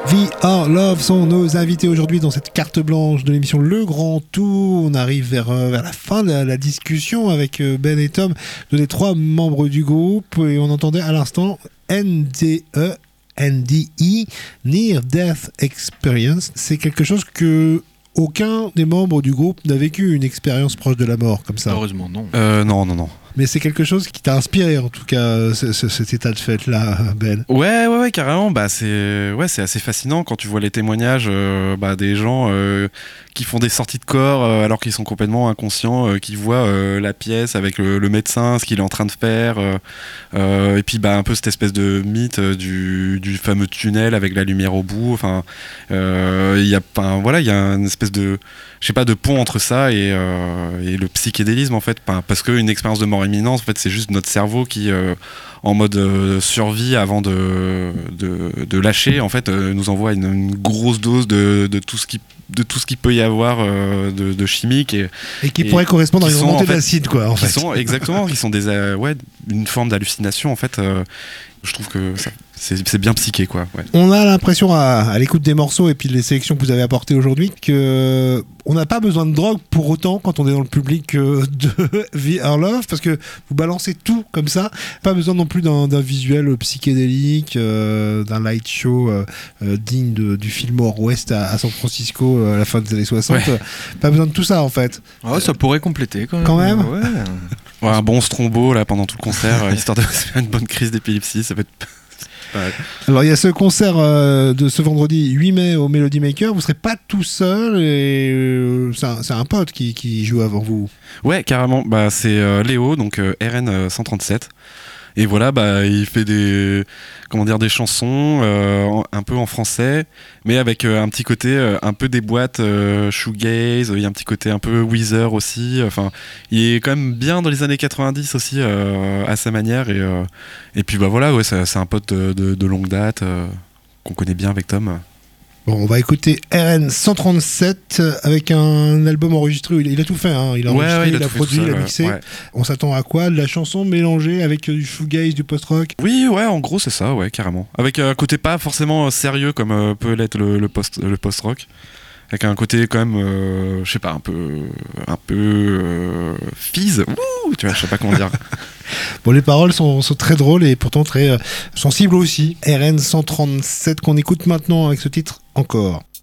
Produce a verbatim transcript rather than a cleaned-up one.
V R Love sont nos invités aujourd'hui dans cette carte blanche de l'émission Le Grand Tour. On arrive vers, euh, vers la fin de la, la discussion avec euh, Ben et Tom, deux des trois membres du groupe, et on entendait à l'instant N D E, N D E, Near Death Experience. C'est quelque chose que aucun des membres du groupe n'a vécu, une expérience proche de la mort comme ça. Heureusement non. Euh, non, non, non. Mais c'est quelque chose qui t'a inspiré, en tout cas, ce, ce, cet état de fait-là, Ben. Ouais, ouais, ouais, carrément. Bah, c'est, ouais, c'est assez fascinant quand tu vois les témoignages euh, bah, des gens euh, qui font des sorties de corps euh, alors qu'ils sont complètement inconscients, euh, qui voient euh, la pièce avec le, le médecin, ce qu'il est en train de faire. Euh, euh, et puis, bah, un peu cette espèce de mythe euh, du, du fameux tunnel avec la lumière au bout. Enfin, euh, il y a, enfin, voilà, il y a une espèce de, je sais pas, de pont entre ça et, euh, et le psychédélisme, en fait. Parce qu'une expérience de mort imminente, en fait, c'est juste notre cerveau qui, euh, en mode euh, survie avant de, de, de lâcher, en fait, euh, nous envoie une, une grosse dose de, de tout ce qui de tout ce qu'il peut y avoir euh, de, de chimique et, et qui et pourrait correspondre à une remontée en fait, d'acide, quoi, en qui fait. Sont, exactement, qui sont des, euh, ouais, une forme d'hallucination, en fait. Euh, je trouve que ça, c'est, c'est bien psyché, quoi. Ouais. On a l'impression, à, à l'écoute des morceaux et puis les sélections que vous avez apportées aujourd'hui, que on n'a pas besoin de drogue pour autant quand on est dans le public euh, de V R Love, parce que vous balancez tout comme ça. Pas besoin non plus d'un, d'un visuel psychédélique, euh, d'un light show euh, euh, digne de, du film Nord Ouest à, à San Francisco euh, à la fin des années soixante. Ouais. Pas besoin de tout ça, en fait. Oh, ça pourrait compléter quand même. Quand même. Ouais. Ouais, un bon strombo là pendant tout le concert, histoire de faire une bonne crise d'épilepsie, ça peut être. Ouais. Alors il y a ce concert euh, de ce vendredi huit mai au Melody Maker. Vous serez pas tout seul et euh, c'est, un, c'est un pote qui, qui joue avant vous. Ouais, carrément. Bah c'est euh, Léo, donc euh, R N cent trente-sept. Et voilà, bah il fait des comment dire des chansons euh, un peu en français, mais avec euh, un petit côté euh, un peu des boîtes euh, shoegaze. Il y a un petit côté un peu Weezer aussi. Enfin, il est quand même bien dans les années quatre-vingt-dix aussi euh, à sa manière. Et euh, et puis bah voilà, ouais, c'est, c'est un pote de, de, de longue date euh, qu'on connaît bien avec Tom. Bon, on va écouter R N cent trente-sept avec un album enregistré. Il a, il a tout fait, hein. Il a enregistré, ouais, ouais, il a, il a produit, seul, il a mixé. Ouais. On s'attend à quoi ? De la chanson mélangée avec du shoegaze, du post-rock ? Oui, ouais, en gros c'est ça, ouais, carrément. Avec un côté pas forcément sérieux comme euh, peut l'être le, le, post, le post-rock. Avec un côté quand même, euh, je sais pas, un peu, un peu euh, fizz. Ouh, tu vois, je sais pas comment dire. Bon, les paroles sont, sont très drôles et pourtant très euh, sensibles aussi. R N cent trente-sept qu'on écoute maintenant avec ce titre encore.